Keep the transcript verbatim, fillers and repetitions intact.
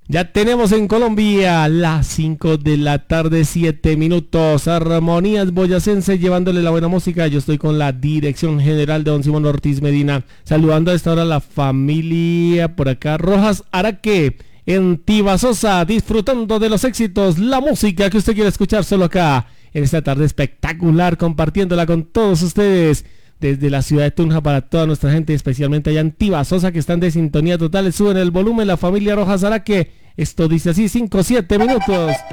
Ya tenemos en Colombia las cinco de la tarde, siete minutos. Armonías Boyacense llevándole la buena música. Yo estoy con la dirección general de don Simón Ortiz Medina. Saludando a esta hora a la familia por acá. Rojas Araque en Tibasosa, disfrutando de los éxitos, la música que usted quiere escuchar solo acá en esta tarde espectacular, compartiéndola con todos ustedes. Desde la ciudad de Tunja para toda nuestra gente, especialmente allá en Tibasosa, que están de sintonía total. Suben el volumen, la familia Rojas Araque. Esto dice así, cinco, siete minutos.